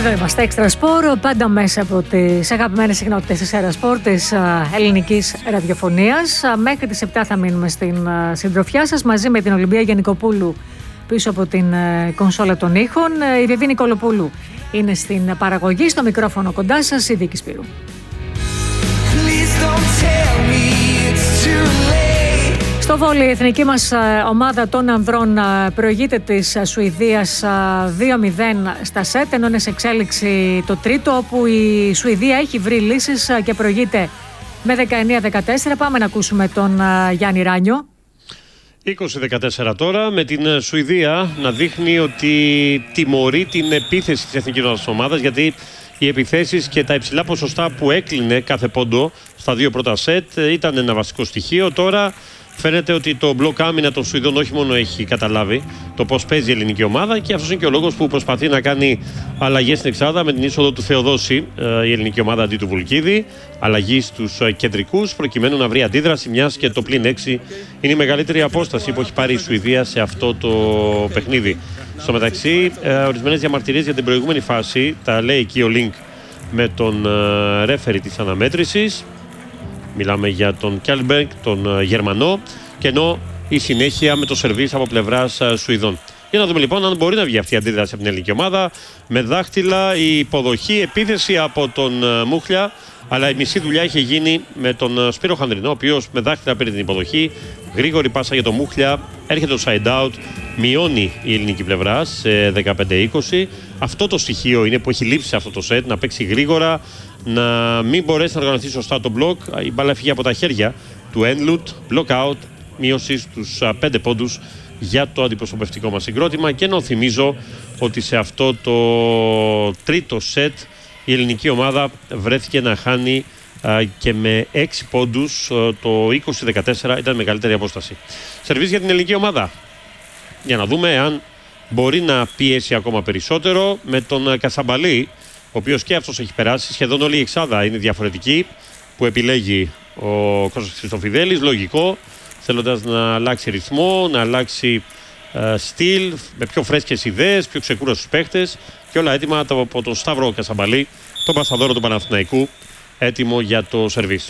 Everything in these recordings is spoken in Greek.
Εδώ είμαστε, Extra Sport, πάντα μέσα από τις αγαπημένες συχνότητες της Έρα Sport, της ελληνικής ραδιοφωνίας. Μέχρι τις 7 θα μείνουμε στην συντροφιά σας, μαζί με την Ολυμπία Γενικοπούλου πίσω από την κονσόλα των ήχων. Η Βιβή Νικολοπούλου είναι στην παραγωγή, στο μικρόφωνο κοντά σας, η Δίκη Σπύρου. Στο βόλεϊ, η εθνική μας ομάδα των ανδρών προηγείται της Σουηδίας 2-0 στα σετ, ενώ είναι σε εξέλιξη το τρίτο, όπου η Σουηδία έχει βρει λύσεις και προηγείται με 19-14. Πάμε να ακούσουμε τον Γιάννη Ράνιο. 20-14 τώρα, με την Σουηδία να δείχνει ότι τιμωρεί την επίθεση της εθνικής ομάδας, γιατί οι επιθέσεις και τα υψηλά ποσοστά που έκλεινε κάθε πόντο στα δύο πρώτα σετ ήταν ένα βασικό στοιχείο. Τώρα φαίνεται ότι το μπλοκ άμυνα των Σουηδών όχι μόνο έχει καταλάβει το πώς παίζει η ελληνική ομάδα, και αυτός είναι και ο λόγος που προσπαθεί να κάνει αλλαγές στην εξάδα με την είσοδο του Θεοδόση η ελληνική ομάδα αντί του Βουλκίδη. Αλλαγή στους κεντρικούς προκειμένου να βρει αντίδραση, μιας και το πλην 6 είναι η μεγαλύτερη απόσταση που έχει πάρει η Σουηδία σε αυτό το παιχνίδι. Στο μεταξύ, ορισμένες διαμαρτυρίες για την προηγούμενη φάση τα λέει εκεί ο Link με τον ρέφερι της αναμέτρησης. Μιλάμε για τον Κέλμπεργκ, τον Γερμανό, και ενώ η συνέχεια με το σερβίς από πλευράς Σουηδών. Για να δούμε λοιπόν αν μπορεί να βγει αυτή η αντίδραση από την ελληνική ομάδα. Με δάχτυλα, η υποδοχή, επίθεση από τον Μούχλια, αλλά η μισή δουλειά είχε γίνει με τον Σπύρο Χανδρινό, ο οποίος με δάχτυλα πήρε την υποδοχή. Γρήγορη πάσα για τον Μούχλια, έρχεται το side out, μειώνει η ελληνική πλευρά σε 15-20. Αυτό το στοιχείο είναι που έχει λείψει σε αυτό το σετ, να παίξει γρήγορα, να μην μπορέσει να οργανωθεί σωστά το μπλοκ. Η μπάλα φύγει από τα χέρια του Ένλουτ, block out, μείωση στους 5 πόντους για το αντιπροσωπευτικό μας συγκρότημα. Και ενώ θυμίζω ότι σε αυτό το τρίτο σετ η ελληνική ομάδα βρέθηκε να χάνει και με 6 πόντους. Το 20-14 ήταν μεγαλύτερη απόσταση. Σερβίς για την ελληνική ομάδα. Για να δούμε αν μπορεί να πιέσει ακόμα περισσότερο με τον Κασαμπαλή, ο οποίος και αυτός έχει περάσει. Σχεδόν όλη η εξάδα είναι διαφορετική που επιλέγει ο Κώστας Χριστοφιδέλης. Λογικό, θέλοντας να αλλάξει ρυθμό, να αλλάξει στυλ, με πιο φρέσκες ιδέες, πιο ξεκούραστους παίχτες, και όλα έτοιμα από τον Σταύρο Κασαμπαλή, τον πασαδόρο του Παναθηναϊκού, έτοιμο για το σερβίς.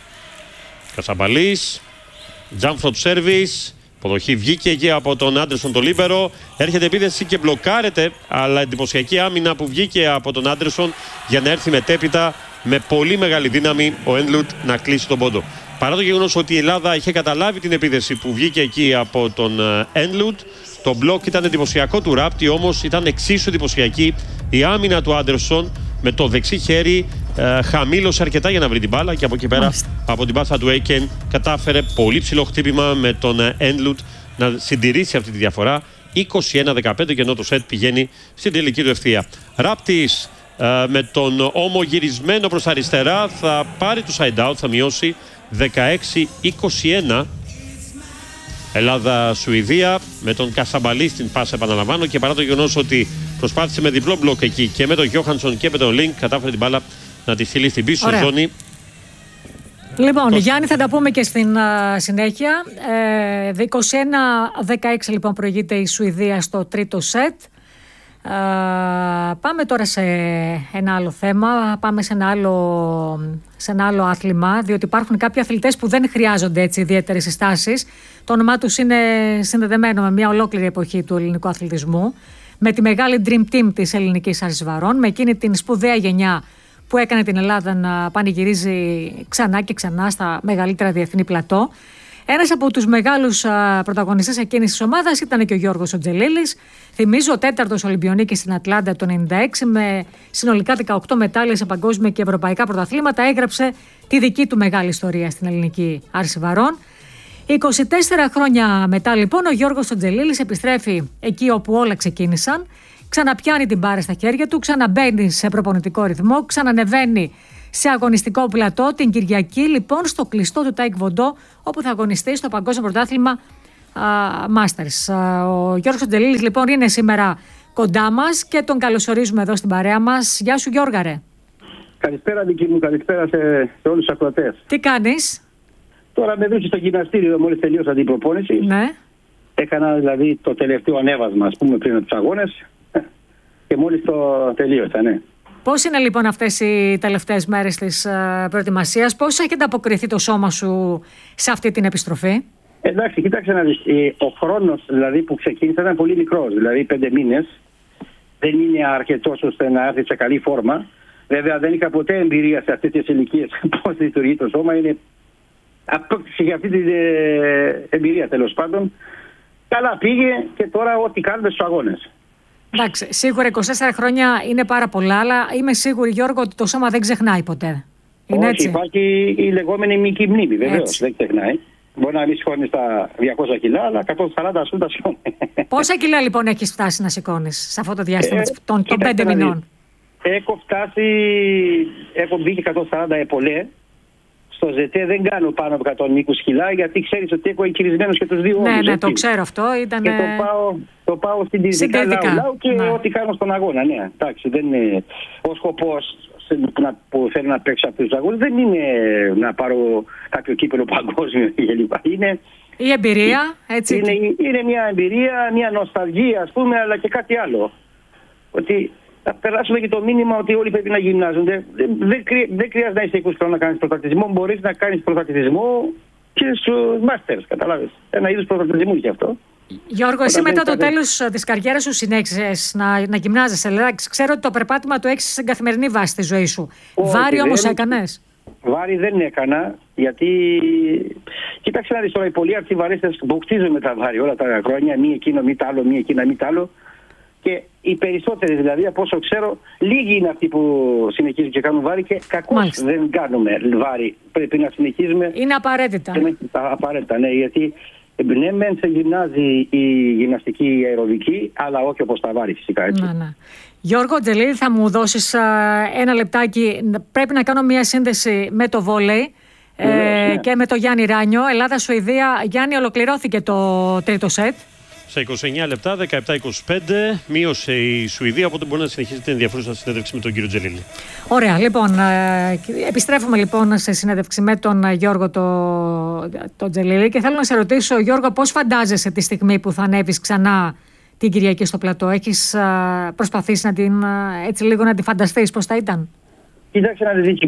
Κασαμπαλής, jump service. Υποδοχή βγήκε εκεί από τον Άντερσον το λίμπερο. Έρχεται επίθεση και μπλοκάρεται, αλλά εντυπωσιακή άμυνα που βγήκε από τον Άντερσον για να έρθει μετέπειτα με πολύ μεγάλη δύναμη ο Ένλουτ να κλείσει τον πόντο. Παρά το γεγονός ότι η Ελλάδα είχε καταλάβει την επίθεση που βγήκε εκεί από τον Ένλουτ, το μπλοκ ήταν εντυπωσιακό του Ράπτη, όμως ήταν εξίσου εντυπωσιακή η άμυνα του Άντερσον. Με το δεξί χέρι χαμήλωσε αρκετά για να βρει την μπάλα, και από εκεί πέρα από την πάσα του Έικεν κατάφερε πολύ ψηλό χτύπημα με τον Ένλουτ να συντηρήσει αυτή τη διαφορά 21-15, και ενώ το σετ πηγαίνει στην τελική του ευθεία. Ράπτης με τον ώμο γυρισμένο προς αριστερά θα πάρει το side out, θα μειώσει 16-21. Ελλάδα-Σουηδία με τον Κασαμπαλή στην πάσα, επαναλαμβάνω, και παρά το γεγονός ότι προσπάθησε με διπλό μπλοκ εκεί και με τον Γιώχανσον και με τον Λίνκ, κατάφερε την μπάλα να τη στείλει στην πίσω ζώνη. Λοιπόν, Γιάννη, θα τα πούμε και στην συνέχεια. 21-16 λοιπόν προηγείται η Σουηδία στο τρίτο σετ. Πάμε τώρα σε ένα άλλο θέμα, πάμε σε ένα άλλο άθλημα, διότι υπάρχουν κάποιοι αθλητές που δεν χρειάζονται έτσι ιδιαίτερες συστάσεις. Το όνομά τους είναι συνδεδεμένο με μια ολόκληρη εποχή του ελληνικού αθλητισμού, με τη μεγάλη dream team της ελληνικής Αρσβαρών, με εκείνη την σπουδαία γενιά που έκανε την Ελλάδα να πανηγυρίζει ξανά και ξανά στα μεγαλύτερα διεθνή πλατό. Ένας από τους μεγάλους πρωταγωνιστές εκείνης της ομάδας ήταν και ο Γιώργος ο Τζελίλης. Θυμίζω, ο τέταρτος Ολυμπιονίκης στην Ατλάντα το 1996, με συνολικά 18 μετάλλια σε παγκόσμια και ευρωπαϊκά πρωταθλήματα, έγραψε τη δική του μεγάλη ιστορία στην ελληνική Άρση Βαρών. 24 χρόνια μετά λοιπόν ο Γιώργος ο Τζελίλης επιστρέφει εκεί όπου όλα ξεκίνησαν, ξαναπιάνει την μπάρα στα χέρια του, ξαναμπαίνει σε προπονητικό ρυθμό, ξανανεβαίνει σε αγωνιστικό πλατό την Κυριακή λοιπόν στο κλειστό του Τάικβοντό, όπου θα αγωνιστεί στο Παγκόσμιο Πρωτάθλημα Masters. Ο Γιώργος Τζελίλης λοιπόν είναι σήμερα κοντά μας και τον καλωσορίζουμε εδώ στην παρέα μας. Γεια σου Γιώργαρε. Καλησπέρα δική μου, καλησπέρα σε όλους τους ακροατές. Τι κάνεις? Τώρα με βρίσκει στο γυμναστήριο, μόλις τελείωσα την προπόνηση. Ναι. Έκανα δηλαδή το τελευταίο ανέβασμα, ας πούμε, πριν από τους αγώνες. και μόλις το τελείωσα, ναι. Πώς είναι λοιπόν αυτές οι τελευταίες μέρες της προετοιμασίας, πώς έχει ανταποκριθεί το σώμα σου σε αυτή την επιστροφή? Εντάξει, κοίταξε να δεις, ο χρόνος δηλαδή που ξεκίνησε ήταν πολύ μικρός, δηλαδή 5 μήνες. Δεν είναι αρκετός ώστε να έρθει σε καλή φόρμα. Βέβαια δεν είχα ποτέ εμπειρία σε αυτές τις ηλικίες πώς λειτουργεί το σώμα. Είναι απόκτηση για αυτή την εμπειρία τέλος πάντων. Καλά πήγε και τώρα ό,τι κάνουμε στους αγώνες. Εντάξει, σίγουρα 24 χρόνια είναι πάρα πολλά, αλλά είμαι σίγουρη, Γιώργο, ότι το σώμα δεν ξεχνάει ποτέ. Είναι όχι, έτσι? υπάρχει η λεγόμενη μυϊκή μνήμη, βεβαίως, δεν ξεχνάει. Μπορεί να μην σηκώνει στα 200 κιλά, αλλά 140 ας πούμε τα σηκώνει. Πόσα κιλά λοιπόν έχεις φτάσει να σηκώνεις σε αυτό το διάστημα των 5 μηνών? Έχω μπει και 140 επολέ. Στο ΖΕΤΕ δεν κάνω πάνω από 120 κιλά, γιατί ξέρεις ότι έχω εκκυρισμένους και τους δύο ώμους. Ναι, το ξέρω αυτό. Και το πάω στην τυζικά λαού και ό,τι κάνω στον αγώνα. Ναι, εντάξει, δεν είναι ο σκοπός που θέλω να παίξω από τους αγώνες, δεν είναι να πάρω κάποιο κύπελο παγκόσμιο κλπ. Είναι η εμπειρία, έτσι. Είναι μια εμπειρία, μια νοσταλγία ας πούμε, αλλά και κάτι άλλο. Ότι θα περάσουμε και το μήνυμα ότι όλοι πρέπει να γυμνάζονται. Δεν χρειάζεται να είσαι 20 χρόνια να κάνεις πρωταθλητισμό. Μπορείς να κάνεις πρωταθλητισμό και στους μάστερς, καταλάβεις. Ένα είδος πρωταθλητισμού γι' αυτό. Γιώργο, εσύ μετά το τέλος της καριέρας σου συνέχισες να γυμνάζεσαι. Δηλαδή, ξέρω ότι το περπάτημα το έχεις στην καθημερινή βάση στη ζωή σου. Βάρη όμως έκανες? Βάρη δεν έκανα, γιατί κοίταξε να δεις τώρα, οι πολλοί αρτιβαρίστες μποκτίζουν με τα βάρη όλα τα χρόνια. Μη εκείνο, μη τ' άλλο, μη εκείνα, μη τ' άλλο. Και οι περισσότεροι δηλαδή, από όσο ξέρω, λίγοι είναι αυτοί που συνεχίζουν και κάνουν βάρη και κακώς δεν κάνουμε βάρη. Πρέπει να συνεχίζουμε. Είναι απαραίτητα. Απαραίτητα, ναι, γιατί ναι, μεν σε γυμνάζει η γυμναστική αεροβική, αλλά όχι όπως τα βάρη φυσικά, έτσι. Ναι. Γιώργο Τζελίδη, θα μου δώσεις ένα λεπτάκι. Πρέπει να κάνω μια σύνδεση με το βόλεϊ και με το Γιάννη Ράνιο. Ελλάδα-Σουηδία. Γιάννη, ολοκληρώθηκε το τρίτο σετ. Σε 29 λεπτά, 17-25, μείωσε η Σουηδία, οπότε μπορεί να συνεχίσει την ενδιαφέρουσα συνέντευξη με τον κύριο Τζελίλη. Ωραία, λοιπόν, επιστρέφουμε λοιπόν σε συνέντευξη με τον Γιώργο το Τζελίλη και θέλω να σε ρωτήσω, Γιώργο, πώς φαντάζεσαι τη στιγμή που θα ανέβεις ξανά την Κυριακή στο πλατό? Έχεις προσπαθήσει έτσι λίγο να τη φανταστείς πώς θα ήταν? Κοίταξε να δεις,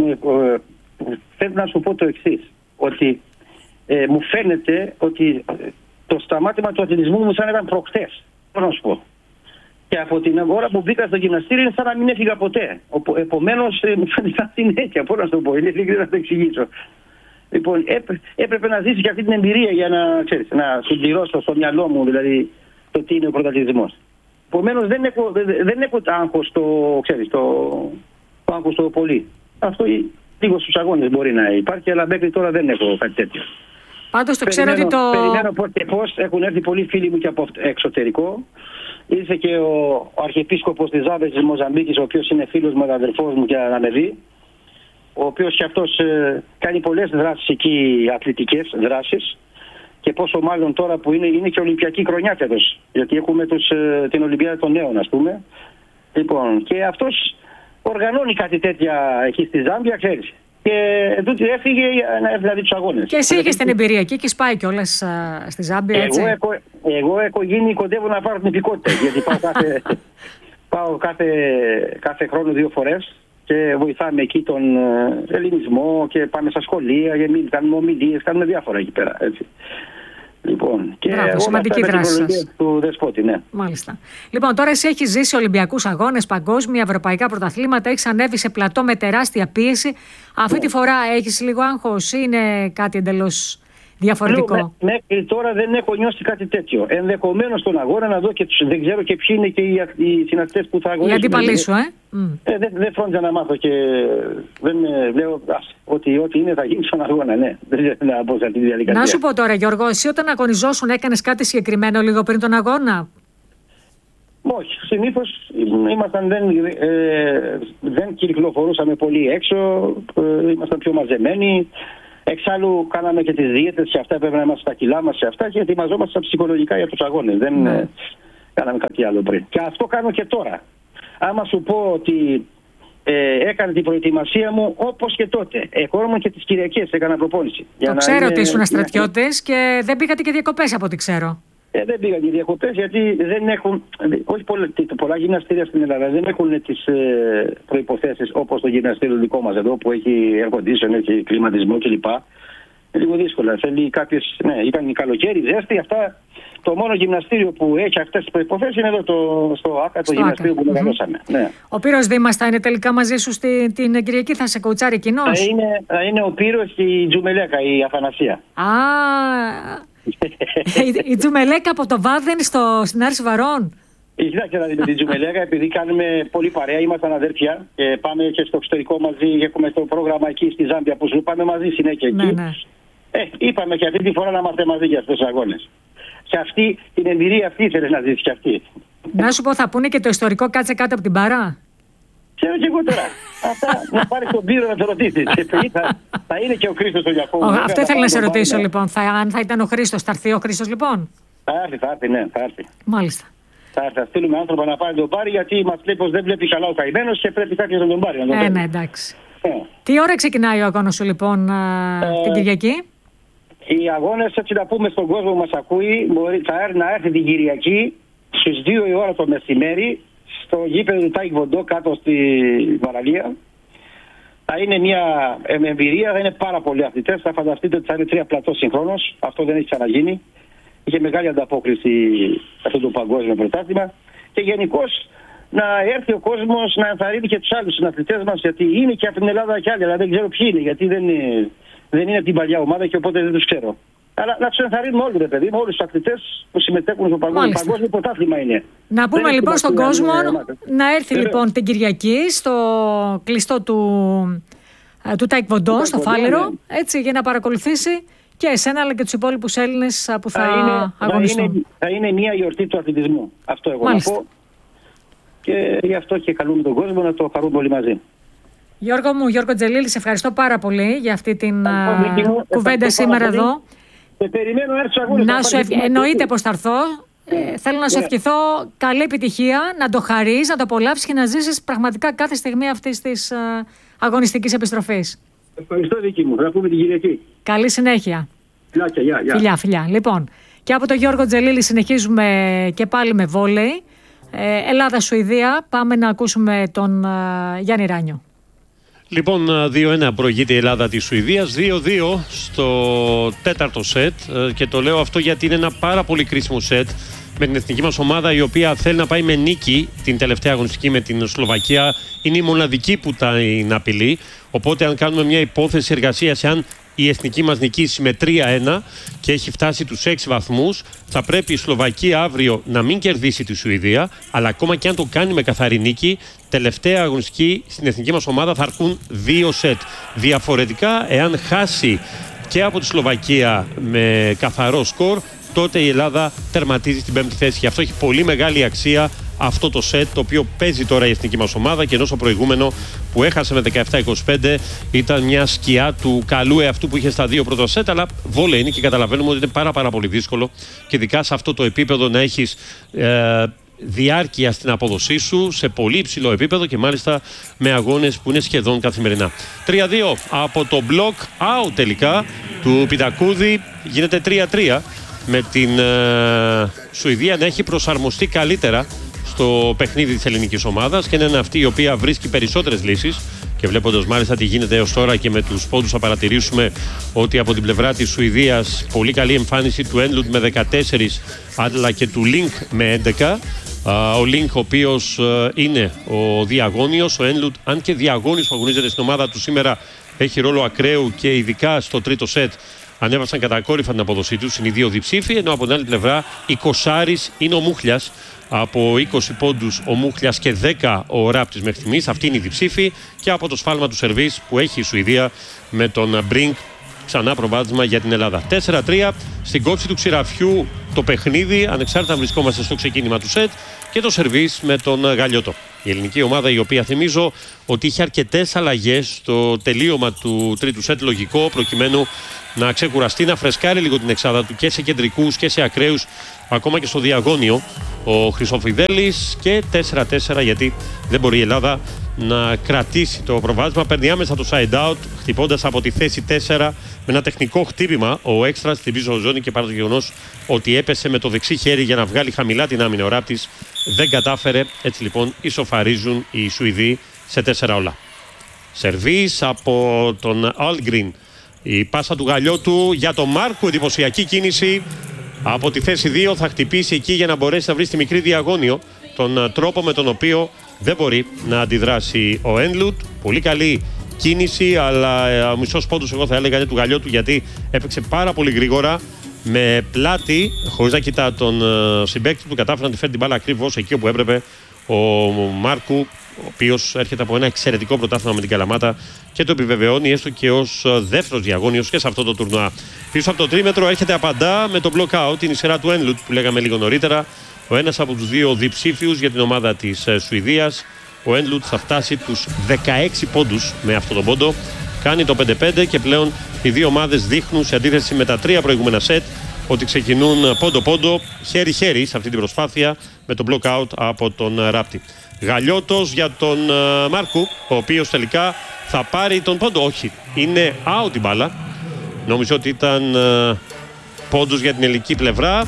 θέλω να σου πω το εξής, ότι μου φαίνεται ότι το σταμάτημα του αθλητισμού μου σαν ήταν προχτές. Πώς να σου πω. Και από την ώρα που μπήκα στο γυμναστήριο είναι σαν να μην έφυγα ποτέ. Επομένως μου φαίνεται συνέχεια. Πώς να σου το πω. Είναι δύσκολο να το εξηγήσω. Λοιπόν, έπρεπε να ζήσει και αυτή την εμπειρία για να συμπληρώσω στο μυαλό μου δηλαδή το τι είναι ο πρωταθλητισμός. Επομένως δεν έχω το άγχος το άγχος το πολύ. Αυτό λίγο στους αγώνες μπορεί να υπάρχει, αλλά μέχρι τώρα δεν έχω κάτι τέτοιο. Πάντως το ξέρω ότι Περιμένω πώς έχουν έρθει πολλοί φίλοι μου και από εξωτερικό. Ήρθε και ο Αρχιεπίσκοπος της Ζάμπες της Μοζαμπίκης, ο οποίος είναι φίλος μου, αδερφός μου και αναμεδί, ο οποίος και αυτός κάνει πολλές δράσεις εκεί, αθλητικές δράσεις, και πόσο μάλλον τώρα που είναι και Ολυμπιακή χρονιά φέτος, γιατί έχουμε την Ολυμπιάδα των Νέων, ας πούμε. Λοιπόν, και αυτός οργανώνει κάτι τέτοια εκεί στη Ζάμπια, ξέρεις. Και τούτη έφυγε να έρθει να δει τους αγώνες. Και εσύ είχες την εμπειρία εκεί και σπάει κιόλας στη Ζάμπια, έτσι. Εγώ έχω γίνει, κοντεύω να πάρω την υπηκότητα, γιατί πάω κάθε χρόνο 2 φορές και βοηθάμε εκεί τον ελληνισμό και πάμε στα σχολεία, κάνουμε ομιλίες, κάνουμε διάφορα εκεί πέρα, έτσι. Λοιπόν, και σημαντική δράση σας. Του Δεσπότη, ναι. Μάλιστα. Λοιπόν, τώρα εσύ έχεις ζήσει Ολυμπιακούς αγώνες, παγκόσμια, ευρωπαϊκά πρωταθλήματα, έχεις ανέβει σε πλατό με τεράστια πίεση. Αυτή τη φορά έχεις λίγο άγχος ή είναι κάτι εντελώς διαφορετικό? Μέχρι τώρα δεν έχω νιώσει κάτι τέτοιο. Ενδεχομένως στον αγώνα να δω και δεν ξέρω και ποιοι είναι και οι συναστές που θα αγωνίσουν. Οι αντίπαλοι σου, δεν φρόντιζα να μάθω και δεν λέω ότι ό,τι είναι θα γίνει στον αγώνα, ναι. Δεν να πω σε αυτή τη διαδικασία. Να σου πω τώρα, Γιώργο, εσύ όταν αγωνιζόσουν έκανες κάτι συγκεκριμένο λίγο πριν τον αγώνα? Όχι. Συνήθως δεν κυκλοφορούσαμε πολύ έξω, ήμασταν πιο μαζεμένοι. Εξάλλου κάναμε και τις δίαιτες και αυτά, έπρεπε να είμαστε στα κιλά μας και αυτά και ετοιμαζόμασταν ψυχολογικά για τους αγώνες. Δεν κάναμε κάτι άλλο πριν. Και αυτό κάνω και τώρα. Άμα σου πω ότι έκανα την προετοιμασία μου όπως και τότε. Ακόμα και τις Κυριακές έκανα προπόνηση. Το ξέρω ότι ήσουν στρατιώτες και δεν πήγατε και διακοπές από ό,τι ξέρω. Δεν πήγαν οι διακοπές γιατί δεν έχουν, όχι πολλά γυμναστήρια στην Ελλάδα δεν έχουν τις προϋποθέσεις όπως το γυμναστήριο δικό μας εδώ που έχει air condition, έχει κλιματισμό κλπ. Είναι λίγο δύσκολα. Θέλει κάποιες, ήταν καλοκαίρι, ζέστη, αυτά. Το μόνο γυμναστήριο που έχει αυτές τις προϋποθέσεις είναι εδώ στο ΆΚΑ, το γυμναστήριο που μεγαλώσαμε. Ναι. Ο Πύρος Δήμας θα είναι τελικά μαζί σου την Κυριακή, θα σε κοουτσάρει εκείνος? Θα είναι ο Πύρος και η Τζουμελέκα, η Αθανασία. Η Τζουμελέκα από το Βάδεν στην Άρση Βαρών. Κοιτάξτε να δείτε την Τζουμελέκα, επειδή κάνουμε πολύ παρέα, ήμασταν αδέρφια και πάμε και στο εξωτερικό μαζί, έχουμε το πρόγραμμα εκεί στη Ζάμπια που σου πάμε μαζί συνέχεια εκεί. Ναι. Είπαμε και αυτή τη φορά να είμαστε μαζί για αυτούς τους αγώνες. Και αυτή την εμπειρία αυτή ήθελε να ζήσει και αυτή. Να σου πω, θα πούνε και το ιστορικό κάτσε κάτω από την παρά. Ξέρω και εγώ τώρα. Αυτά να πάρει τον Πύρο να το ρωτήσεις. Θα είναι και ο Χρήστος ο Γιακώβου. Αυτό ήθελα να σε ρωτήσω λοιπόν. Αν θα ήταν ο Χρήστος, θα έρθει ο Χρήστος λοιπόν? Θα έρθει, ναι, θα έρθει. Μάλιστα. Θα στείλουμε άνθρωπο να πάρει τον πάρει γιατί μας λέει πως δεν βλέπει καλά ο καημένος και πρέπει κάποιος να τον πάρει. Ναι, εντάξει. Τι ώρα ξεκινάει ο αγώνας σου λοιπόν την Κυριακή? Οι αγώνες, έτσι να πούμε στον κόσμο που μας ακούει, θα να έρθει την Κυριακή στις 2 η ώρα το μεσημέρι στο γήπεδο του Τάικ Βοντό κάτω στη παραλία. Θα είναι μια εμπειρία, θα είναι πάρα πολλοί αθλητές. Θα φανταστείτε ότι θα είναι 3 πλατό συγχρόνως. Αυτό δεν έχει ξαναγίνει. Είχε μεγάλη ανταπόκριση αυτό το παγκόσμιο πρωτάθλημα. Και γενικώς να έρθει ο κόσμος να ενθαρρύνει και τους άλλους συναθλητές μας, γιατί είναι και από την Ελλάδα και άλλοι, αλλά δεν ξέρω ποιοι είναι, γιατί δεν είναι από την παλιά ομάδα και οπότε δεν τους ξέρω. Αλλά να τους ενθαρρύνουμε όλοι, παιδί, όλους τους αθλητές που συμμετέχουν στο παγκόσμιο πρωτάθλημα είναι. Να πούμε λοιπόν στον κόσμο να έρθει λοιπόν την Κυριακή στο κλειστό του Τάικ Βοντό, στο Φάληρο, έτσι, για να παρακολουθήσει και εσένα αλλά και τους υπόλοιπους Έλληνες που θα αγωνιστούν. Θα είναι μια γιορτή του αθλητισμού. Αυτό εγώ να πω. Και γι' αυτό και καλούμε τον κόσμο να το χαρούμε όλοι μαζί. Γιώργο μου, Γιώργο Τζελίλη, σε ευχαριστώ πάρα πολύ για αυτή την κουβέντα σήμερα εδώ. Περιμένω να έρθει στους αγώνες. Εννοείται πως θα έρθω. Θέλω να σου ευχηθώ καλή επιτυχία, να το χαρείς, να το απολαύσεις και να ζήσεις πραγματικά κάθε στιγμή αυτής της αγωνιστικής επιστροφής. Ευχαριστώ, Δίκη μου. Θα πούμε την Κυριακή. Καλή συνέχεια. Φιλιά. Λοιπόν, και από τον Γιώργο Τζελίλη συνεχίζουμε και πάλι με βόλεϊ. Ελλάδα-Σουηδία. Πάμε να ακούσουμε τον Γιάννη Ράνιο. Λοιπόν, 2-1 προηγείται η Ελλάδα της Σουηδίας, 2-2 στο τέταρτο σετ και το λέω αυτό γιατί είναι ένα πάρα πολύ κρίσιμο σετ με την εθνική μας ομάδα, η οποία θέλει να πάει με νίκη την τελευταία αγωνιστική με την Σλοβακία. Είναι η μοναδική που τα είναι απειλή, οπότε αν κάνουμε μια υπόθεση εργασίας, αν η εθνική μας νικήσει με 3-1 και έχει φτάσει τους 6 βαθμούς, θα πρέπει η Σλοβακία αύριο να μην κερδίσει τη Σουηδία, αλλά ακόμα και αν το κάνει με καθαρή νίκη, τελευταία αγωνιστική στην εθνική μας ομάδα θα αρκούν 2 σετ. Διαφορετικά, εάν χάσει και από τη Σλοβακία με καθαρό σκορ, τότε η Ελλάδα τερματίζει στην 5η θέση. Γι' αυτό έχει πολύ μεγάλη αξία αυτό το σετ, το οποίο παίζει τώρα η εθνική μας ομάδα, και ενώ στο προηγούμενο που έχασε με 17-25 ήταν μια σκιά του καλού εαυτού που είχε στα 2 πρώτα σετ, αλλά βόλεϊ είναι και καταλαβαίνουμε ότι είναι πάρα πολύ δύσκολο και ειδικά σε αυτό το επίπεδο να έχεις διάρκεια στην απόδοσή σου σε πολύ υψηλό επίπεδο και μάλιστα με αγώνες που είναι σχεδόν καθημερινά. 3-2 από το block out τελικά του Πιτακούδη, γίνεται 3-3 με την Σουηδία να έχει προσαρμοστεί καλύτερα στο παιχνίδι της ελληνικής ομάδας και να είναι αυτή η οποία βρίσκει περισσότερες λύσεις, και βλέποντας μάλιστα τι γίνεται έως τώρα και με τους πόντους θα παρατηρήσουμε ότι από την πλευρά της Σουηδίας πολύ καλή εμφάνιση του Ένλουντ με 14 αλλά και του Λίνκ με 11. Ο Λίνκ ο οποίος είναι ο διαγώνιος, ο Ένλουντ αν και διαγώνιος που αγωνίζεται στην ομάδα του σήμερα έχει ρόλο ακραίου και ειδικά στο τρίτο σετ ανέβασαν κατακόρυφα την απόδοσή τους, είναι οι 2 διψήφοι, ενώ από την άλλη πλευρά η Κοσάρης είναι ο Μούχλιας, από 20 πόντους ο Μούχλιας και 10 ο Ράπτης μέχρι στιγμής, αυτή είναι η διψήφη, και από το σφάλμα του σερβίς που έχει η Σουηδία με τον Μπρινκ, ξανά προβάδισμα για την Ελλάδα. 4-3 στην κόψη του ξηραφιού το παιχνίδι, ανεξάρτητα βρισκόμαστε στο ξεκίνημα του σετ, και το σερβίς με τον Γαλιώτο. Η ελληνική ομάδα, η οποία θυμίζω ότι είχε αρκετές αλλαγές στο τελείωμα του τρίτου σετ, λογικό προκειμένου να ξεκουραστεί, να φρεσκάρει λίγο την εξάδα του και σε κεντρικούς και σε ακραίους, ακόμα και στο διαγώνιο ο Χρυσοφιδέλης, και 4-4 γιατί δεν μπορεί η Ελλάδα να κρατήσει το προβάδισμα. Παίρνει άμεσα το side out, χτυπώντας από τη θέση 4 με ένα τεχνικό χτύπημα ο Έξτρα στην πίσω ζώνη, και παρά το γεγονός ότι έπεσε με το δεξί χέρι για να βγάλει χαμηλά την άμυνα ο Ράπτης, δεν κατάφερε. Έτσι λοιπόν ισοφαρίζουν οι Σουηδοί σε 4 όλα. Σερβίς από τον Algren. Η πάσα του Γαλιώτου για τον Μάρκου, εντυπωσιακή κίνηση από τη θέση 2. Θα χτυπήσει εκεί για να μπορέσει να βρει στη μικρή διαγώνιο τον τρόπο με τον οποίο δεν μπορεί να αντιδράσει ο Enloot. Πολύ καλή κίνηση, αλλά ο μισός πόντος εγώ θα έλεγα είναι του Γαλιώτου, γιατί έπαιξε πάρα πολύ γρήγορα με πλάτη, χωρίς να κοιτά τον συμπαίκτη του. Κατάφερε να τη φέρει την μπάλα ακριβώς εκεί όπου έπρεπε ο Μάρκου, ο οποίος έρχεται από ένα εξαιρετικό πρωτάθλημα με την Καλαμάτα και το επιβεβαιώνει έστω και ως δεύτερος διαγώνιος και σε αυτό το τουρνουά. Πίσω από το τρίμετρο έρχεται απαντά με το block out, την σειρά του Enloot που λέγαμε λίγο νωρίτερα. Ο ένας από τους δύο διψήφιους για την ομάδα της Σουηδίας. Ο Enloot θα φτάσει τους 16 πόντους με αυτόν τον πόντο. Κάνει το 5-5 και πλέον οι δύο ομάδες δείχνουν, σε αντίθεση με τα 3 προηγούμενα σετ, ότι ξεκινούν πόντο-πόντο, χέρι-χέρι σε αυτή την προσπάθεια με το block out από τον Ράπτη. Γαλιώτος για τον Μάρκου, ο οποίος τελικά θα πάρει τον πόντο. Όχι, είναι out η μπάλα. Νομίζω ότι ήταν πόντος για την ελληνική πλευρά.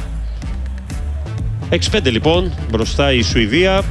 6-5 λοιπόν μπροστά η Σουηδία.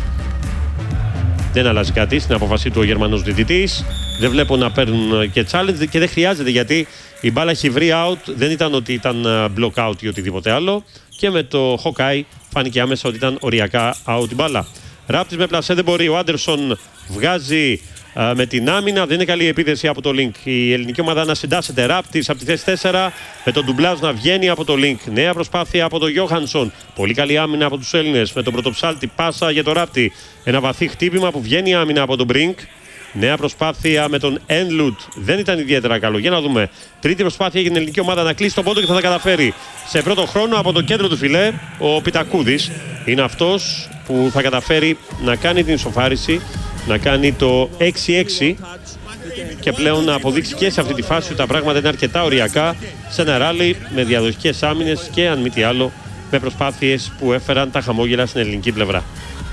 Δεν αλλάζει κάτι στην απόφαση του ο Γερμανός διαιτητής. Δεν βλέπω να παίρνουν και challenge και δεν χρειάζεται, γιατί η μπάλα έχει βρει out. Δεν ήταν ότι ήταν block out ή οτιδήποτε άλλο. Και με το Hawkeye φάνηκε άμεσα ότι ήταν οριακά out η μπάλα. Ράπτης με πλασέ δεν μπορεί. Ο Άντερσον βγάζει με την άμυνα. Δεν είναι καλή επίθεση από το Link. Η ελληνική ομάδα να συντάσσεται. Ράπτης από τη θέση 4 με τον ντουμπλάζ να βγαίνει από το Link. Νέα προσπάθεια από τον Γιώχανσον. Πολύ καλή άμυνα από τους Έλληνες με τον πρωτοψάλτη. Πάσα για τον Ράπτη. Ένα βαθύ χτύπημα που βγαίνει άμυνα από τον Brink. Νέα προσπάθεια με τον Enloot. Δεν ήταν ιδιαίτερα καλό. Για να δούμε. Τρίτη προσπάθεια για την ελληνική ομάδα να κλείσει τον πόντο και θα τα καταφέρει. Σε πρώτο χρόνο από το κέντρο του φιλέ ο Πιτακούδης είναι αυτός που θα καταφέρει να κάνει την ισοφάριση, να κάνει το 6-6 και πλέον να αποδείξει και σε αυτή τη φάση ότι τα πράγματα είναι αρκετά οριακά σε ένα ράλι με διαδοχικές άμυνες και αν μη τι άλλο με προσπάθειες που έφεραν τα χαμόγελα στην ελληνική πλευρά.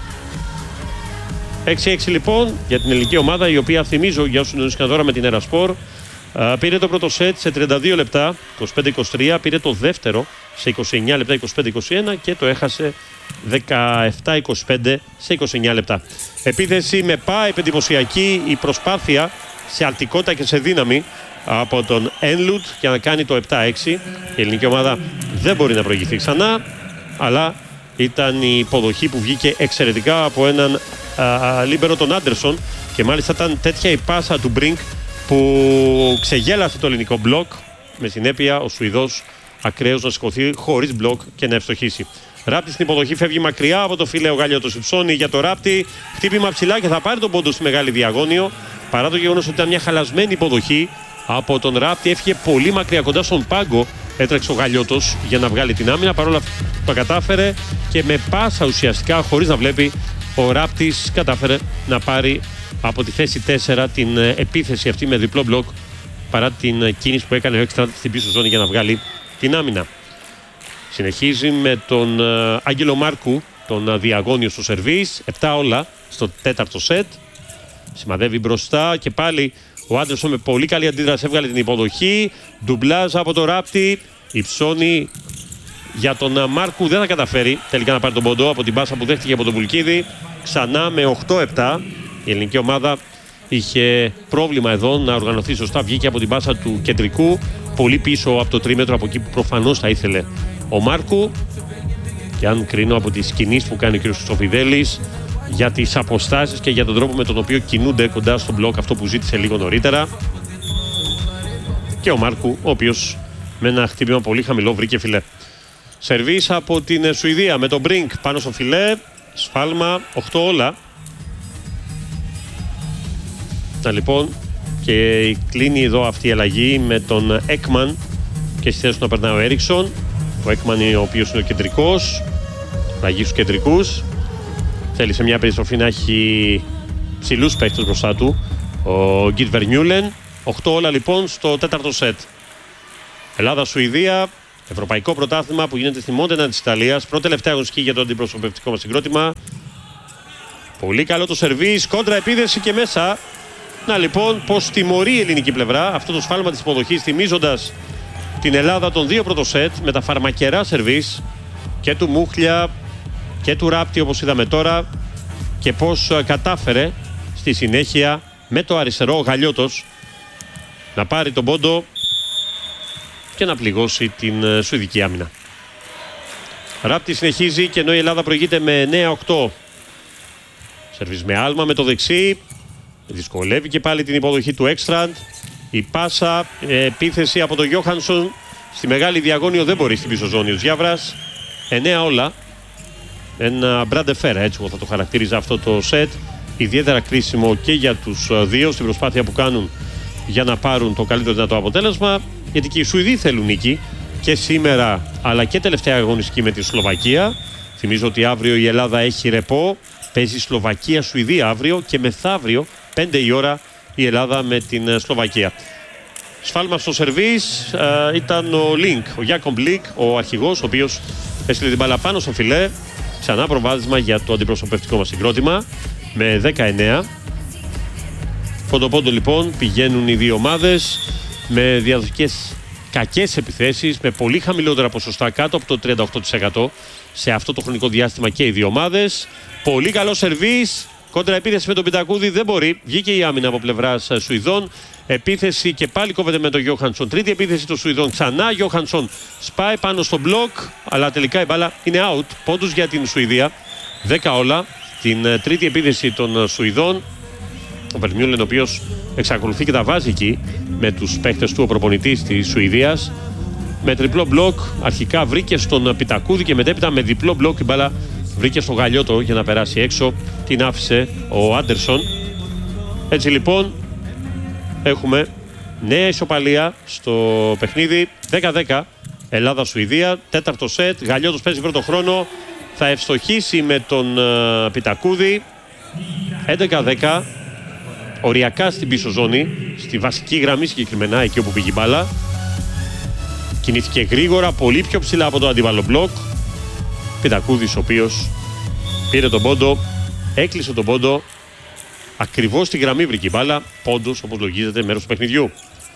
6-6 λοιπόν για την ελληνική ομάδα, η οποία, θυμίζω για όσους συντονίστηκαν τώρα με την Ερασπορ, πήρε το πρώτο σετ σε 32 λεπτά, 25-23, πήρε το δεύτερο σε 29 λεπτά, 25-21 και το έχασε 17-25 σε 29 λεπτά. Επίθεση με πάει εντυπωσιακή, η προσπάθεια σε αλτικότητα και σε δύναμη από τον Enloot για να κάνει το 7-6. Η ελληνική ομάδα δεν μπορεί να προηγηθεί ξανά, αλλά ήταν η υποδοχή που βγήκε εξαιρετικά από έναν λίμπερο τον Άντερσον και μάλιστα ήταν τέτοια η πάσα του Brink που ξεγέλασε το ελληνικό μπλοκ, με συνέπεια ο Σουηδός ακραίος να σηκωθεί χωρίς μπλοκ και να ευστοχίσει. Ράπτη στην υποδοχή, φεύγει μακριά από το φίλε ο Γαλιώτος, υψώνει για το Ράπτη, χτύπημα ψηλά και θα πάρει τον πόντο στη μεγάλη διαγώνιο. Παρά το γεγονός ότι ήταν μια χαλασμένη υποδοχή από τον Ράπτη, έφυγε πολύ μακριά κοντά στον πάγκο. Έτρεξε ο Γαλιώτος για να βγάλει την άμυνα. Παρόλα αυτά το κατάφερε και με πάσα ουσιαστικά, χωρίς να βλέπει, ο Ράπτης κατάφερε να πάρει από τη θέση 4 την επίθεση αυτή με διπλό μπλοκ, παρά την κίνηση που έκανε ο Έξτρα στην πίσω ζώνη για να βγάλει την άμυνα. Συνεχίζει με τον Άγγελο Μάρκου, τον διαγώνιο στο σερβίς. 7 όλα στο τέταρτο σετ. Σημαδεύει μπροστά και πάλι ο Άντερσον με πολύ καλή αντίδραση έβγαλε την υποδοχή. Ντουμπλάζ από το Ράπτη. Υψώνει για τον Μάρκου. Δεν θα καταφέρει τελικά να πάρει τον πόντο από την πάσα που δέχτηκε από τον Βουλκίδη. Ξανά με 8-7. Η ελληνική ομάδα είχε πρόβλημα εδώ να οργανωθεί σωστά. Βγήκε από την πάσα του κεντρικού, πολύ πίσω από το τρίμετρο, από εκεί που προφανώς θα ήθελε ο Μάρκου. Και αν κρίνω από τις κινήσεις που κάνει ο κ. Χρυστοφιδέλης για τις αποστάσεις και για τον τρόπο με τον οποίο κινούνται κοντά στο μπλοκ, αυτό που ζήτησε λίγο νωρίτερα. Και ο Μάρκου, ο οποίος με ένα χτύπημα πολύ χαμηλό βρήκε φιλέ. Σερβίς από την Σουηδία με τον Brink πάνω στο φιλέ. Σφάλμα 8 όλα. Λοιπόν, και κλείνει εδώ αυτή η αλλαγή με τον Έκμαν και στη θέση του να περνάει ο Έριξον. Ο Έκμαν, ο οποίος είναι ο κεντρικός, αλλαγή στους κεντρικούς. Θέλει σε μια περιστροφή να έχει ψηλούς παίκτες μπροστά του. Ο Γκίτ Βερνιούλεν. 8 όλα λοιπόν στο τέταρτο σετ. Ελλάδα-Σουηδία, ευρωπαϊκό πρωτάθλημα που γίνεται στη Μόντενα της Ιταλίας. Πρώτη τελευταία αγωνιστική για το αντιπροσωπευτικό μας συγκρότημα. Πολύ καλό το σερβίς, κόντρα επίδεση και μέσα. Να λοιπόν πως τιμωρεί η ελληνική πλευρά αυτό το σφάλμα της υποδοχής, θυμίζοντας την Ελλάδα των 2 πρώτο σετ με τα φαρμακερά σερβίς και του Μούχλια και του Ράπτη, όπως είδαμε τώρα, και πως κατάφερε στη συνέχεια με το αριστερό ο Γαλιώτος να πάρει τον πόντο και να πληγώσει την σουηδική άμυνα. Ράπτη συνεχίζει και ενώ η Ελλάδα προηγείται με 9-8. Σερβίς με άλμα με το δεξί. Δυσκολεύει και πάλι την υποδοχή του Έκστραντ. Η πάσα, επίθεση από τον Γιόχανσον. Στη μεγάλη διαγώνιο δεν μπορεί στην πίσω ζώνη ο Ζιάβρας. 9 όλα. Ένα μπραντεφέρα, έτσι εγώ θα το χαρακτήριζα αυτό το σετ. Ιδιαίτερα κρίσιμο και για τους δύο στην προσπάθεια που κάνουν για να πάρουν το καλύτερο δυνατό αποτέλεσμα. Γιατί και οι Σουηδοί θέλουν νίκη και σήμερα αλλά και τελευταία αγωνιστική με τη Σλοβακία. Θυμίζω ότι αύριο η Ελλάδα έχει ρεπό. Παίζει Σλοβακία-Σουηδία αύριο και μεθαύριο 5 η ώρα η Ελλάδα με την Σλοβακία. Σφάλμα στο σερβίς ήταν ο Λίνκ, ο Γιάκομπ Λίνκ, ο αρχηγός, ο οποίος έστειλε την μπάλα πάνω στο φιλέ. Ξανά προβάδισμα για το αντιπροσωπευτικό μας συγκρότημα με 19. Πόντο-πόντο λοιπόν πηγαίνουν οι δύο ομάδες με διαδοχικές κακές επιθέσεις, με πολύ χαμηλότερα ποσοστά, κάτω από το 38% σε αυτό το χρονικό διάστημα και οι δύο ομάδες. Πολύ καλό σερβίς, κόντρα επίθεση με τον Πιτακούδη δεν μπορεί. Βγήκε η άμυνα από πλευράς Σουηδών. Επίθεση και πάλι κόβεται με τον Γιόχανσον. Τρίτη επίθεση των Σουηδών. Ξανά Γιόχανσον σπάει πάνω στο μπλοκ, αλλά τελικά η μπάλα είναι out. Πόντους για την Σουηδία. 10 όλα. Την τρίτη επίθεση των Σουηδών. Ο Βερμιούλεν, ο οποίος εξακολουθεί και τα βάζει εκεί με τους παίχτες του, ο προπονητής της Σουηδίας. Με τριπλό μπλοκ αρχικά βρήκε στον Πιτακούδη και μετέπειτα με διπλό μπλοκ η μπάλα βρήκε στο Γαλιώτο για να περάσει έξω. Την άφησε ο Άντερσον. Έτσι λοιπόν έχουμε νέα ισοπαλία στο παιχνίδι. 10-10 Ελλάδα-Σουηδία. Τέταρτο σετ. Γαλιώτος παίζει πρώτο χρόνο. Θα ευστοχίσει με τον Πιτακούδη. 11-10. Οριακά στην πίσω ζώνη. Στη βασική γραμμή συγκεκριμένα, εκεί όπου πήγε η μπάλα. Κινήθηκε γρήγορα, πολύ πιο ψηλά από το αντίπαλο μπλοκ. Πιτακούδης, ο οποίος πήρε τον πόντο, έκλεισε τον πόντο. Ακριβώς στη γραμμή βρήκε η μπάλα. Πόντος, όπως λογίζεται, μέρος του παιχνιδιού.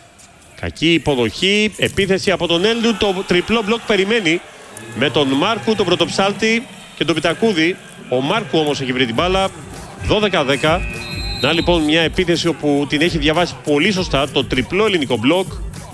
Κακή υποδοχή, επίθεση από τον Έλντου. Το τριπλό μπλοκ περιμένει με τον Μάρκου, τον πρωτοψάλτη και τον Πιτακούδη. Ο Μάρκου όμως έχει βρει την μπάλα. 12-10. Να λοιπόν μια επίθεση όπου την έχει διαβάσει πολύ σωστά το τριπλό ελληνικό μπλοκ.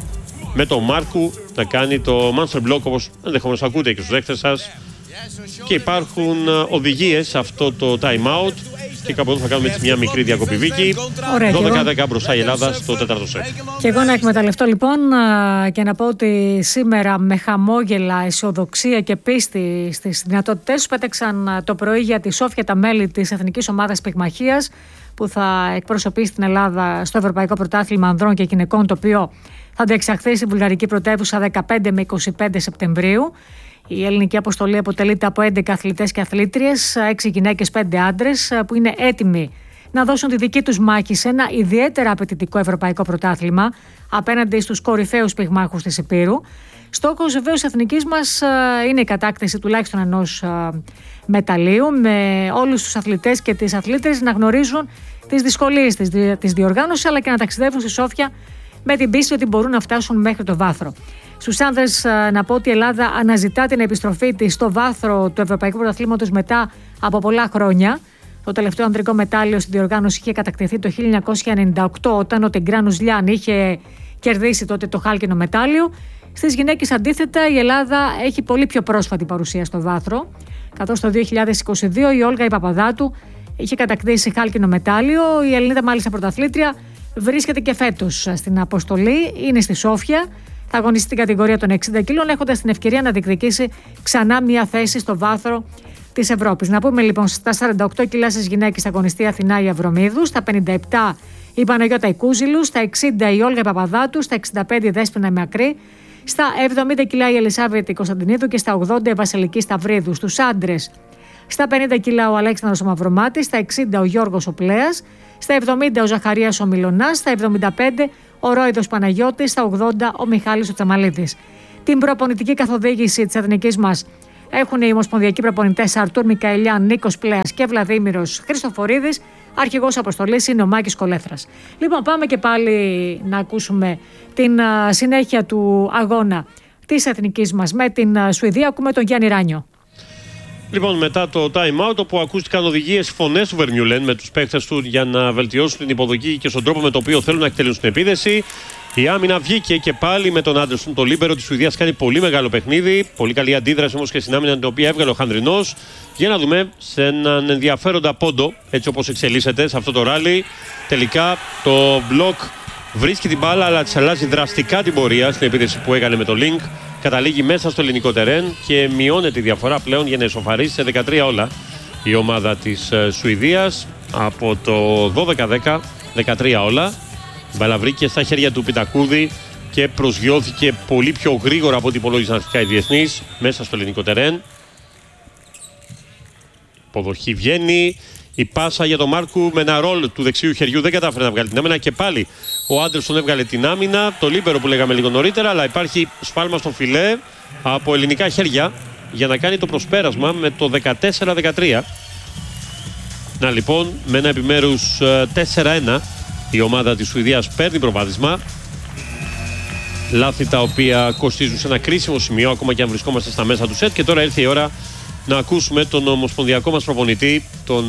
Με τον Μάρκου να κάνει το monster block, όπως ενδεχομένως ακούτε και στους δέχτες σας. Και υπάρχουν οδηγίες σε αυτό το time out. Και κάπου εδώ θα κάνουμε έτσι μια μικρή διακοπή, Βίκη. 12-10 μπροστά η Ελλάδα στο τέταρτο σετ. Και εγώ να εκμεταλλευτώ λοιπόν και να πω ότι σήμερα με χαμόγελα, αισιοδοξία και πίστη στις δυνατότητές τους πέταξαν το πρωί για τη Σόφια τα μέλη της Εθνικής Ομάδας Πυγμαχίας που θα εκπροσωπήσει την Ελλάδα στο Ευρωπαϊκό Πρωτάθλημα Ανδρών και Γυναικών, το οποίο θα διεξαχθεί στη βουλγαρική πρωτεύουσα 15 με 25 Σεπτεμβρίου. Η ελληνική αποστολή αποτελείται από 11 αθλητές και αθλήτριες, 6 γυναίκες, 5 άντρες, που είναι έτοιμοι να δώσουν τη δική τους μάχη σε ένα ιδιαίτερα απαιτητικό ευρωπαϊκό πρωτάθλημα απέναντι στους κορυφαίους πυγμάχους της Ηπείρου. Στόχος βεβαίως εθνικής μας είναι η κατάκτηση τουλάχιστον ενός μεταλλίου, με όλους τους αθλητές και τις αθλήτρες να γνωρίζουν τις δυσκολίες της διοργάνωσης, αλλά και να ταξιδεύουν στη Σόφια με την πίστη ότι μπορούν να φτάσουν μέχρι το βάθρο. Στους άνδρες να πω ότι η Ελλάδα αναζητά την επιστροφή της στο βάθρο του Ευρωπαϊκού Πρωταθλήματος μετά από πολλά χρόνια. Το τελευταίο ανδρικό μετάλλιο στην διοργάνωση είχε κατακτηθεί το 1998, όταν ο Τιγκράνος Λιάν είχε κερδίσει τότε το χάλκινο μετάλλιο. Στις γυναίκες αντίθετα, η Ελλάδα έχει πολύ πιο πρόσφατη παρουσία στο βάθρο, καθώς το 2022 η Όλγα η Παπαδάτου είχε κατακτήσει χάλκινο μετάλλιο. Η Ελληνίδα μάλιστα πρωταθλήτρια βρίσκεται και φέτος στην αποστολή, είναι στη Σόφια. Θα αγωνιστεί στην κατηγορία των 60 κιλών, έχοντας την ευκαιρία να διεκδικήσει ξανά μια θέση στο βάθρο της Ευρώπης. Να πούμε λοιπόν, στα 48 κιλά στις γυναίκες θα αγωνιστεί η Αθηνά η Αβρομίδου, στα 57 η Παναγιώτα η Κούζηλου, στα 60 η Όλγα η Παπαδάτου, στα 65 η Δέσποινα η Μακρύ, στα 70 κιλά η Ελισάβετ η Κωνσταντινίδου και στα 80 η Βασιλική Σταυρίδου. Στους άντρες, στα 50 κιλά ο Αλέξανδρος ο Μαυρομάτης, στα 60 ο Γιώργος ο Πλέας, στα 70 ο Ζαχαρίας ο Μιλωνάς, στα 75 ο Ρόιδος Παναγιώτης, στα 80 ο Μιχάλης ο Τσαμαλίδης. Την προπονητική καθοδήγηση της εθνικής μας Έχουν οι ομοσπονδιακοί προπονητές Αρτούρ Μικαηλιάν, Νίκος Πλέας και Βλαδίμηρος Χριστοφορίδης. Αρχηγός αποστολής είναι ο Μάκης Κολέφρας. Λοιπόν, πάμε και πάλι να ακούσουμε την συνέχεια του αγώνα της εθνικής μας με την Σουηδία. Ακούμε τον Γιάννη Ράνιο. Λοιπόν, μετά το time out, όπου ακούστηκαν οδηγίες, φωνές του Βερμιουλέν με τους παίκτες του για να βελτιώσουν την υποδοχή και στον τρόπο με τον οποίο θέλουν να εκτελέσουν την επίθεση. Η άμυνα βγήκε και πάλι με τον Άντερσον. Το λίμπερο της Σουηδίας κάνει πολύ μεγάλο παιχνίδι. Πολύ καλή αντίδραση όμως και στην άμυνα, την οποία έβγαλε ο Χανδρινός. Για να δούμε σε έναν ενδιαφέροντα πόντο, έτσι όπως εξελίσσεται σε αυτό το ράλι. Τελικά το μπλοκ βρίσκει την μπάλα, αλλά της αλλάζει δραστικά την πορεία στην επίθεση που έκανε με το Link. Καταλήγει μέσα στο ελληνικό τερέν και μειώνεται η διαφορά πλέον για να ισοφαρίσει σε 13 όλα η ομάδα της Σουηδίας. Από το 12-10, 13 όλα. Η μπάλα βρήκε στα χέρια του Πιτακούδη και προσγειώθηκε πολύ πιο γρήγορα από ό,τι υπολόγισαν αρχικά οι διεθνείς μέσα στο ελληνικό τερέν. Υποδοχή βγαίνει. Η πάσα για τον Μάρκου με ένα ρολ του δεξιού χεριού δεν κατάφερε να βγάλει την άμυνα και πάλι ο Άντερσον έβγαλε την άμυνα. Το λίμπερο που λέγαμε λίγο νωρίτερα, αλλά υπάρχει σφάλμα στο φιλέ από ελληνικά χέρια για να κάνει το προσπέρασμα με το 14-13. Να λοιπόν, με ένα επιμέρους 4-1 η ομάδα της Σουηδίας παίρνει προβάδισμα. Λάθη τα οποία κοστίζουν σε ένα κρίσιμο σημείο, ακόμα και αν βρισκόμαστε στα μέσα του σετ. Και τώρα ήρθε η ώρα να ακούσουμε τον ομοσπονδιακό μας προπονητή, τον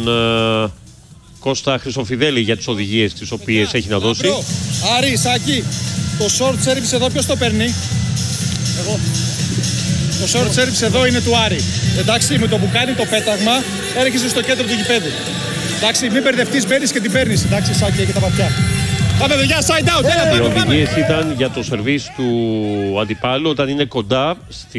Κώστα Χρυσοφιδέλη, για τις οδηγίες τις οποίες έχει να δώσει. Άρη, Σάκη, το short service εδώ ποιος το παίρνει? Εγώ. Το short service εδώ είναι του Άρη. Εντάξει, με το που κάνει το πέταγμα έρχεσαι στο κέντρο του γηπέδου. Εντάξει, μην μπερδευτείς, μπαίνεις και την παίρνεις. Εντάξει, Σάκη, και τα βαθιά. Πάμε παιδιά, side out, έλα, οι οδηγίες ήταν για το σερβίς του αντιπάλου όταν είναι κοντά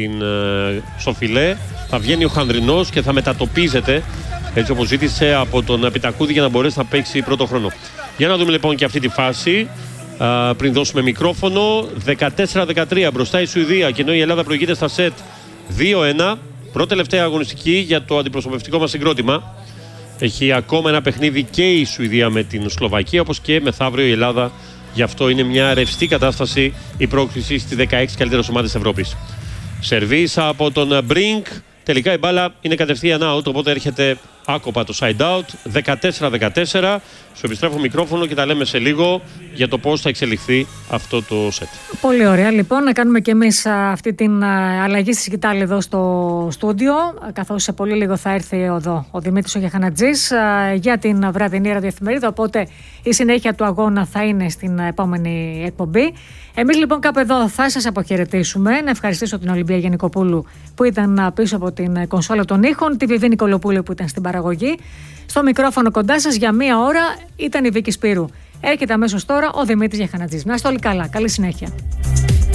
στο φιλέ. Θα βγαίνει ο Χανδρινός και θα μετατοπίζεται, έτσι όπως ζήτησε, από τον Πιτακούδη για να μπορέσει να παίξει πρώτο χρόνο. Για να δούμε λοιπόν και αυτή τη φάση πριν δώσουμε μικρόφωνο. 14-13 μπροστά η Σουηδία, και ενώ η Ελλάδα προηγείται στα σετ 2-1. Πρώτη τελευταία αγωνιστική για το αντιπροσωπευτικό μας συγκρότημα. Έχει ακόμα ένα παιχνίδι και η Σουηδία με την Σλοβακία, όπως και μεθαύριο η Ελλάδα. Γι' αυτό είναι μια ρευστή κατάσταση η πρόκριση στις 16 καλύτερες ομάδες της Ευρώπης. Σερβίς από τον Μπρινκ. Τελικά η μπάλα είναι κατευθείαν out, οπότε έρχεται άκοπα το side out. 14-14. Σου επιστρέφω μικρόφωνο και τα λέμε σε λίγο για το πώς θα εξελιχθεί αυτό το σετ. Πολύ ωραία. Λοιπόν, να κάνουμε και εμείς αυτή την αλλαγή στη σκητάλη εδώ στο στούντιο, καθώς σε πολύ λίγο θα έρθει εδώ ο Δημήτρης ο Γιαχανατζής για την βραδινή ραδιοεφημερίδα, οπότε η συνέχεια του αγώνα θα είναι στην επόμενη εκπομπή. Εμείς λοιπόν κάπου εδώ θα σας αποχαιρετήσουμε. Να ευχαριστήσω την Ολυμπία Γενικοπούλου που ήταν πίσω από την κονσόλα των ήχων, τη Βιβή Νικολοπούλου που ήταν στην παραγωγή. Στο μικρόφωνο κοντά σας για μία ώρα ήταν η Βίκη Σπύρου. Έρχεται αμέσως τώρα ο Δημήτρης Γιαχανατζής. Να είστε όλοι καλά. Καλή συνέχεια.